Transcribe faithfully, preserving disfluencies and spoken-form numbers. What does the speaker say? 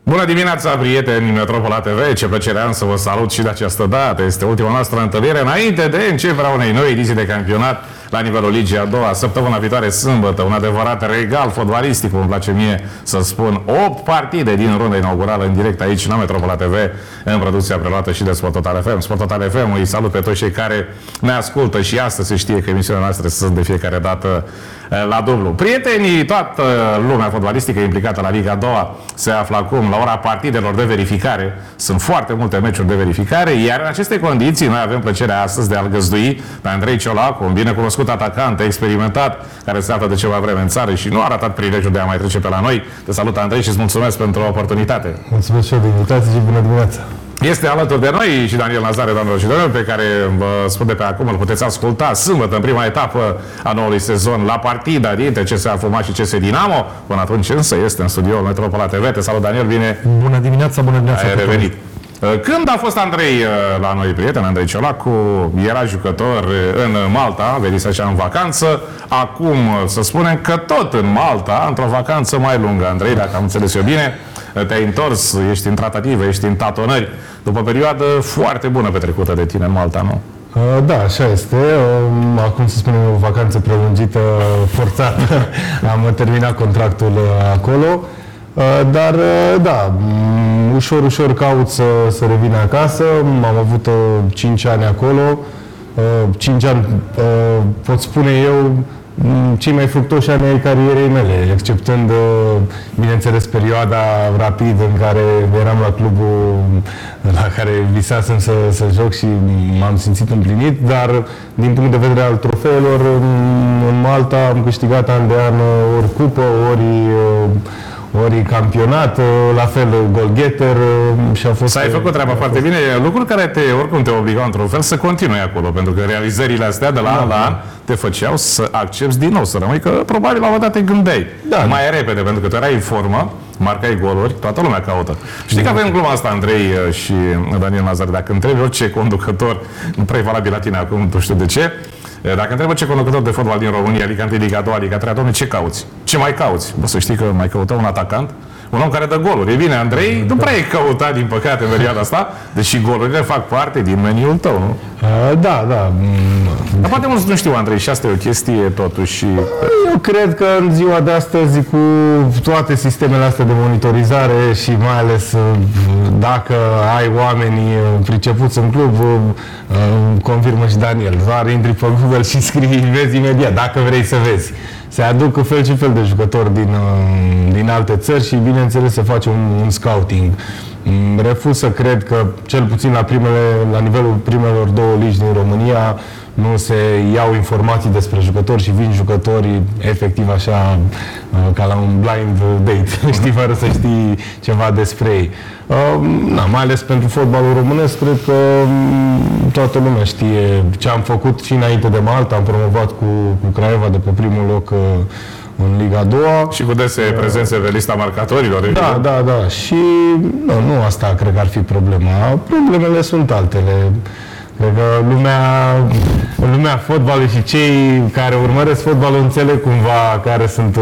Bună dimineața, prieteni Metropola T V! Ce plăcere am să vă salut și de această dată. Este ultima noastră întâlnire înainte de începerea unei noi ediții de campionat la nivelul Ligii a doua. Săptămâna viitoare, sâmbătă, un adevărat regal fotbalistic, cum îmi place mie să spun. opt partide din runda inaugurală în direct aici la Metropola T V, în producția preluată și de Sport Total F M. Sport Total F M, îi salut pe toți cei care ne ascultă și astăzi se știe că emisiunea noastră sunt de fiecare dată la dublu. Prietenii, toată lumea fotbalistică implicată la Liga a doua se află acum la ora partidelor de verificare. Sunt foarte multe meciuri de verificare, iar în aceste condiții noi avem plăcerea astăzi de a-l găzdui pe Andrei Ciolacu, un binecunoscut atacant, experimentat, care se află de ceva vreme în țară și nu a ratat prilejul de a mai trece pe la noi. Te salut, Andrei, și îți mulțumesc pentru oportunitate. Mulțumesc și eu de invitație și bună dimineața. Este alături de noi și Daniel Nazare, doamnelor și domnilor, pe care vă spun de pe acum, îl puteți asculta sâmbătă, în prima etapă a noului sezon, la partida dintre C S A Fuma și C S Dinamo. Până atunci însă este în studioul Metropola T V. Te salut, Daniel, bine! Bună dimineața, bună dimineața! Ai revenit! Când a fost Andrei la noi, prieten, Andrei Ciolacu, era jucător în Malta, venise așa în vacanță. Acum, să spunem că tot în Malta, într-o vacanță mai lungă, Andrei, dacă am înțeles eu bine, te-ai întors, ești în tratative, ești în tatonări, după o perioadă foarte bună petrecută de tine în Malta, nu? Da, așa este. Acum, să spunem, o vacanță prelungită, forțată. Am terminat contractul acolo. Dar, da, ușor, ușor caut să, să revin acasă. Am avut cinci ani acolo. cinci ani, pot spune eu, cei mai fructoși ani ai carierei mele, exceptând, bineînțeles, perioada rapidă în care eram la clubul la care visasem să, să joc și m-am simțit împlinit, dar din punct de vedere al trofeelor, în Malta am câștigat an de an ori cupă, ori ori campionat, la fel goalgetter și a fost... S-ai făcut treaba foarte bine, lucruri care te, oricum te obligau într-un fel să continui acolo, pentru că realizările astea de la an la an te făceau să accepti din nou, să rămâi, că probabil la un moment dat te gândeai da, mai repede, pentru că tu erai în formă, marcai goluri, toată lumea caută. Știi că avem gluma asta, Andrei și Daniel Nazare, dacă întrebi orice conducător, nu prea e valabil la tine acum, nu știu de ce, dacă întrebă ce conducător de fotbal din România, Liga unu, Liga a doua, Liga a treia, dom'le, ce cauți? Ce mai cauți? Bă, să știi că mai căută un atacant, un om care dă goluri. E bine, Andrei, nu prea e căutat, din păcate, în perioada asta, deși golurile fac parte din meniul tău, nu? Da, da. Dar poate mulți nu știu, Andrei, și asta e o chestie, totuși. Eu cred că în ziua de astăzi, cu toate sistemele astea de monitorizare și mai ales dacă ai oameni pricepuți în club, confirmă și Daniel, doar intri pe Google și scrii, vezi imediat, dacă vrei să vezi. Se aduc fel și fel de jucători din, din alte țări și, bineînțeles, se face un, un scouting. Refuz să cred că, cel puțin la, primele, la nivelul primelor două ligi din România, nu se iau informații despre jucători și vin jucătorii efectiv așa ca la un blind date, știi, fără să știi ceva despre ei. Na, mai ales pentru fotbalul românesc, cred că toată lumea știe ce am făcut și înainte de Malta. Am promovat cu, cu Craiova de pe primul loc în Liga a doua. Și cu dese prezențe pe lista marcatorilor. Da, da, da. Și nu, nu asta cred că ar fi problema. Problemele sunt altele. Cred că lumea, lumea fotbalului și cei care urmăresc fotbalul înțeleg cumva care sunt